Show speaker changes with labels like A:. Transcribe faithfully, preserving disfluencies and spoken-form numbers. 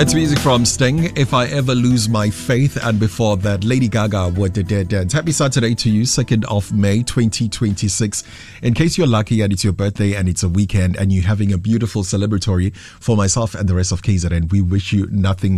A: It's music from Sting, If I Ever Lose My Faith, and before that, Lady Gaga, What the Dead Dance. Happy Saturday to you, second of May twenty twenty-six. In case you're lucky and it's your birthday and it's a weekend and you're having a beautiful celebratory, for myself and the rest of K Z N, we wish you nothing